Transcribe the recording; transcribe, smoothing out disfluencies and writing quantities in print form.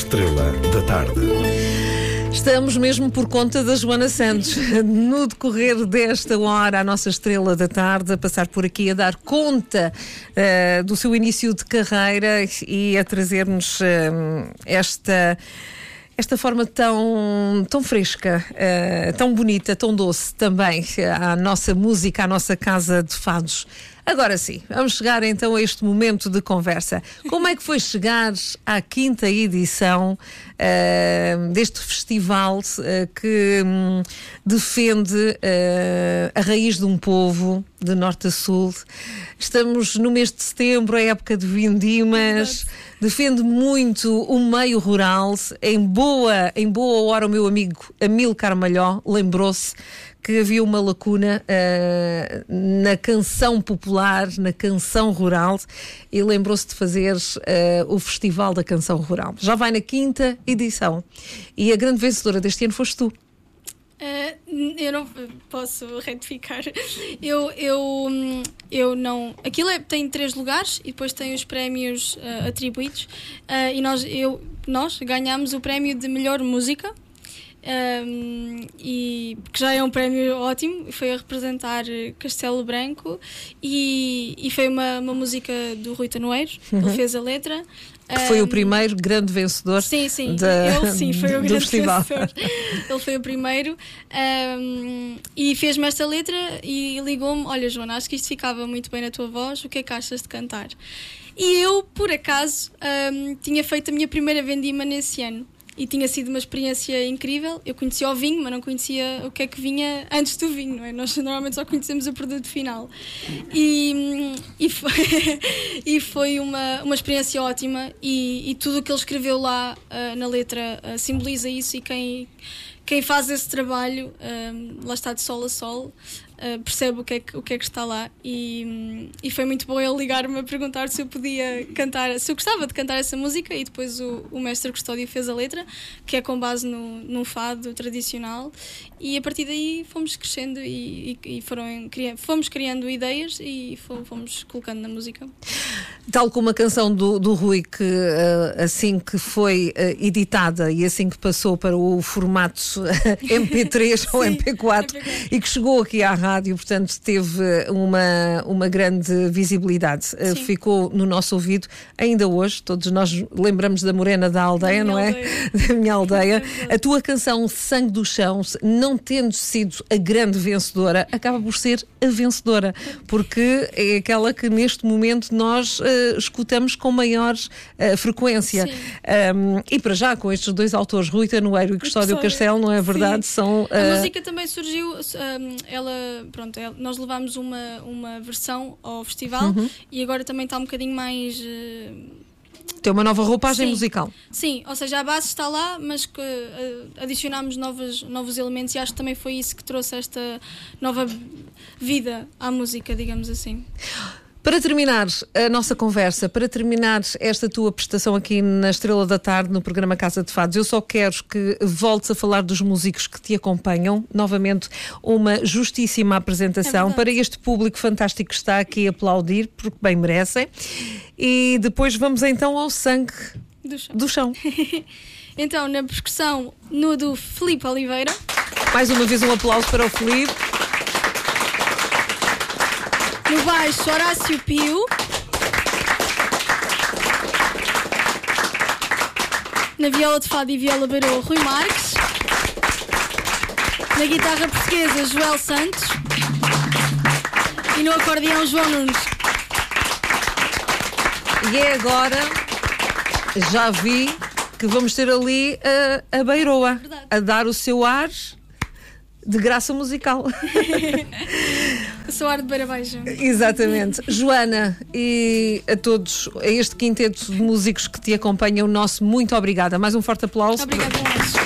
Estrela da Tarde. Estamos mesmo por conta da Joana Santos. No decorrer desta hora, a nossa Estrela da Tarde a passar por aqui a dar conta do seu início de carreira e a trazer-nos esta forma tão fresca, tão bonita, tão doce também à nossa música, à nossa casa de fados. Agora sim, vamos chegar então a este momento de conversa. Como é que foi chegar à 5ª edição deste festival que defende a raiz de um povo, de norte a sul? Estamos no mês de setembro, é época de vindimas, defende muito o meio rural. Em boa hora o meu amigo Amílcar Malhó lembrou-se que havia uma lacuna na canção popular, na canção rural, e lembrou-se de fazer o Festival da Canção Rural. Já vai na 5ª edição. E a grande vencedora deste ano foste tu. Eu não posso retificar. Eu não. Aquilo tem 3 lugares e depois tem os prémios atribuídos. E nós ganhámos o prémio de melhor música. E que já é um prémio ótimo, foi a representar Castelo Branco e foi uma música do Rui Tanoeiro. Ele fez a letra. Que foi o primeiro grande vencedor. Sim, ele foi o grande festival. vencedor. Ele foi o primeiro e fez-me esta letra e ligou-me: olha, Joana, acho que isto ficava muito bem na tua voz, o que é que achas de cantar? E eu, por acaso, tinha feito a minha primeira vendima nesse ano. E tinha sido uma experiência incrível. Eu conhecia o vinho, mas não conhecia o que é que vinha antes do vinho, não é? Nós normalmente só conhecemos o produto final. E foi uma experiência ótima. E tudo o que ele escreveu lá na letra simboliza isso. E quem faz esse trabalho, lá está de sol a sol, percebe o que é que está lá. E foi muito bom ele ligar-me a perguntar se eu podia cantar, se eu gostava de cantar essa música, e depois o mestre Custódio fez a letra, que é com base num fado tradicional, e a partir daí fomos crescendo e fomos criando ideias e fomos colocando na música. Tal como a canção do Rui, que assim que foi editada e assim que passou para o formato MP3 ou MP4 e que chegou aqui à rádio, portanto teve uma grande visibilidade. Ficou no nosso ouvido ainda hoje. Todos nós lembramos da Morena da Aldeia, não é? Da minha aldeia. A tua canção Sangue do Chão, não tendo sido a grande vencedora, acaba por ser a vencedora, porque é aquela que neste momento nós escutamos com maior frequência. E para já, com estes 2 autores, Rui Tanoeiro e Custódio Castelo, não é verdade? São, a música também surgiu, nós levámos uma versão ao festival e agora também está um bocadinho mais... Tem uma nova roupagem musical. Sim, ou seja, a base está lá, mas que adicionámos novos elementos, e acho que também foi isso que trouxe esta nova vida à música, digamos assim. Para terminar a nossa conversa, para terminar esta tua prestação aqui na Estrela da Tarde, no programa Casa de Fados, eu só quero que voltes a falar dos músicos que te acompanham. Novamente, uma justíssima apresentação para este público fantástico que está aqui a aplaudir, porque bem merecem. E depois vamos então ao Sangue do Chão. Então, na percussão, no do Filipe Oliveira. Mais uma vez um aplauso para o Filipe. No baixo, Horácio Pio. Na viola de fado e viola baroa, Rui Marques. Na guitarra portuguesa, Joel Santos. E no acordeão, João Nunes. E é agora, já vi que vamos ter ali a Beiroa a dar o seu ar de graça musical. Eu sou ar de beira baixa. Exatamente. Joana, e a todos, a este quinteto de músicos que te acompanham, nosso muito obrigada. Mais um forte aplauso. Obrigada.